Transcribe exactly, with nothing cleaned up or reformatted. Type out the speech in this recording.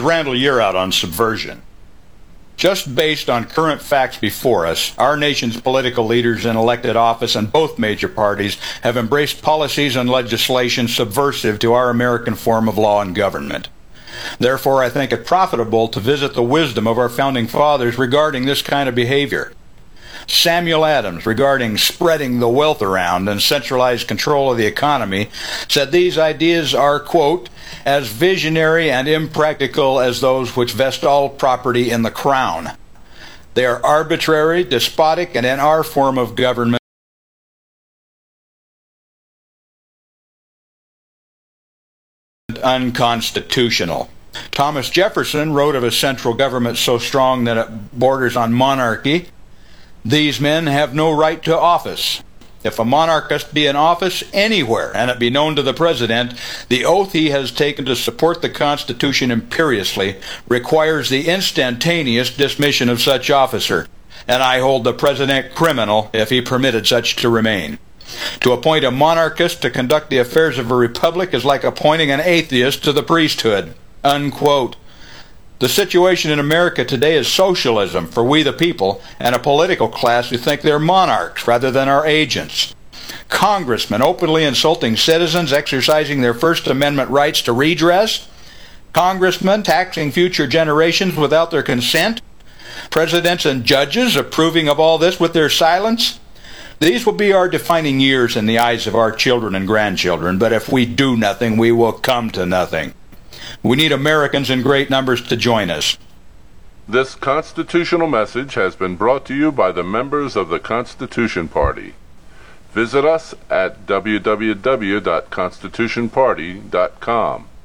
Randall Yearout on subversion. Just based on current facts before us, our nation's political leaders in elected office in both major parties have embraced policies and legislation subversive to our American form of law and government. Therefore, I think it profitable to visit the wisdom of our founding fathers regarding this kind of behavior. Samuel Adams, regarding spreading the wealth around and centralized control of the economy, said these ideas are, quote, as visionary and impractical as those which vest all property in the crown. They are arbitrary, despotic, and in our form of government, unconstitutional. Thomas Jefferson wrote of a central government so strong that it borders on monarchy. These men have no right to office. If a monarchist be in office anywhere, and it be known to the President, the oath he has taken to support the Constitution imperiously requires the instantaneous dismission of such officer, and I hold the President criminal if he permitted such to remain. To appoint a monarchist to conduct the affairs of a republic is like appointing an atheist to the priesthood, unquote. The situation in America today is socialism for we the people and a political class who think they're monarchs rather than our agents. Congressmen openly insulting citizens exercising their First Amendment rights to redress. Congressmen taxing future generations without their consent. Presidents and judges approving of all this with their silence. These will be our defining years in the eyes of our children and grandchildren, but if we do nothing, we will come to nothing. We need Americans in great numbers to join us. This constitutional message has been brought to you by the members of the Constitution Party. Visit us at w w w dot constitution party dot com.